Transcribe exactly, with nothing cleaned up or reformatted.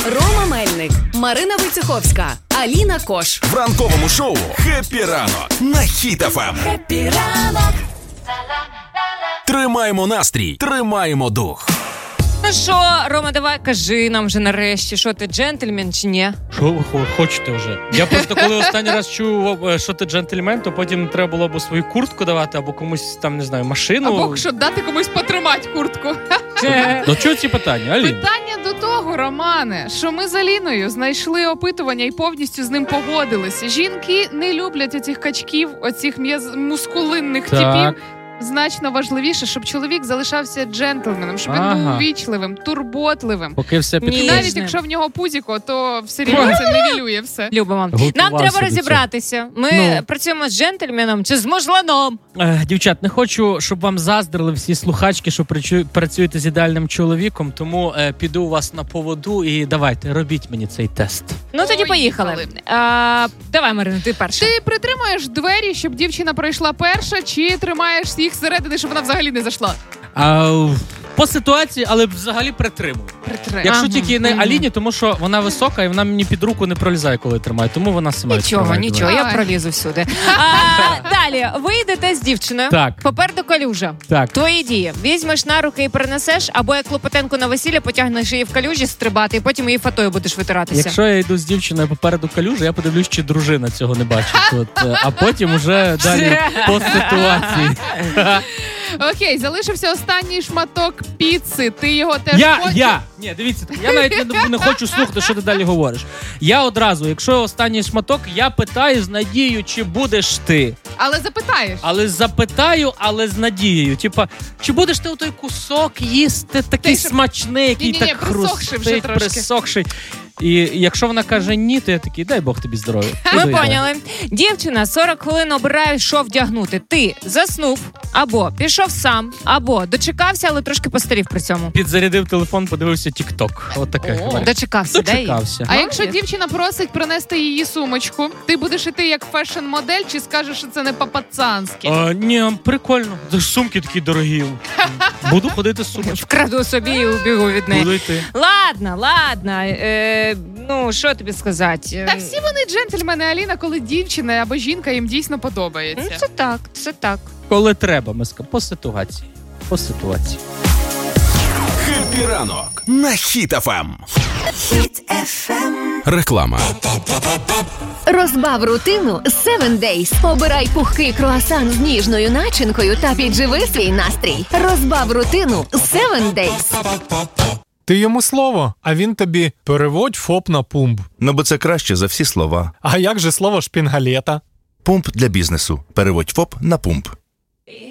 Рома Мельник, Марина Войцеховська, Аліна Кош. В ранковому шоу «Хеппі ранок» на Хіт еф ем. Хеппі ранок. Тримаємо настрій, тримаємо дух. Ну що, Рома, давай, кажи нам вже нарешті, що ти джентльмен чи ні? Що ви хочете вже? Я просто коли останній раз чув, що ти джентльмен, то потім треба було або свою куртку давати, або комусь там, не знаю, машину. Або що дати комусь потримати куртку. До чого ці питання, Алін? Питання до того, Романе, що ми з Аліною знайшли опитування і повністю з ним погодилися. Жінки не люблять оцих качків, оцих м'яз... мускулинних Так. типів. Значно важливіше, щоб чоловік залишався джентльменом, щоб Ага. він був ввічливим, турботливим. Поки все І підходить. навіть якщо в нього пузіко, то все рівно це нівелює все. Любимо. Готувався Нам треба до розібратися. Ми Ну. працюємо з джентльменом чи з мужланом? Е, Дівчат, не хочу, щоб вам заздрили всі слухачки, що працю- працюєте з ідеальним чоловіком, тому е, піду у вас на поводу і давайте, робіть мені цей тест. Ну тоді поїхали. Поїхали. А, давай, Марина, ти перша. Ти притримуєш двері, щоб дівчина пройшла перша, чи тримаєш їх зсередини, щоб вона взагалі не зайшла? А, в- по ситуації, але взагалі притримую. Притримуєш. Якщо Ага, тільки не ага. Аліні, тому що вона висока і вона мені під руку не пролізає, коли тримає, тому вона сама Нічого, відкриває нічого, двері. я Давай. пролізу всюди. А, далі, ви йдете з дівчиною. Так. Попереду калюжа. Так. Твої дії. Візьмеш на руки і перенесеш, або як Клопотенко на весілля потягнеш її в калюжі стрибати, і потім її фатою будеш витиратися. Якщо я йду з дівчиною попереду калюжі, я подивлюсь, чи дружина цього не бачить. От, е, а потім уже далі по ситуації. Окей, залишився останній шматок піци. Ти його теж Я, хочеш? я, ні, дивіться, я навіть не, не хочу слухати, що ти далі говориш. Я одразу, якщо останній шматок, я питаю з надією, чи будеш ти. Але запитаєш. Але запитаю, але з надією. Типа, чи будеш ти отой кусок їсти такий Ти щоб- смачний, який Ні-ні-ні, так присохший вже хрустить, трошки. присохший. І якщо вона каже ні, то я такий, дай Бог тобі здоров'я. Ми Іду, іду. поняли. Дівчина сорок хвилин обирає, що вдягнути. Ти заснув, або пішов сам, або дочекався, але трошки постарів при цьому. Підзарядив телефон, подивився тік-ток. От таке. О, Дочекався, да? Дочекався. А якщо дівчина просить принести її сумочку, ти будеш іти як фешн-модель, чи скажеш, що це не по-пацанськи? А, ні, прикольно. Це ж сумки такі дорогі. Буду ходити з сумочкою. Вкраду собі і убігу від неї. Буду йти. Ладно, ладно. Е, ну, що тобі сказати? Та всі вони джентльмени, Аліна, коли дівчина або жінка їм дійсно Ну, подобається. це так, це так. Коли треба, ми скажемо. По ситуації. По ситуації. Хеппі ранок на Хіт еф ем. Реклама. Розбав рутину севен Days. Обирай пухкий круасан з ніжною начинкою та підживи свій настрій. Розбав рутину севен Days. Ти йому слово, а він тобі переводь ФОП на пумп. Ну, бо це краще за всі слова. А як же слово шпінгалета? Пумп для бізнесу. Переводь ФОП на пумп.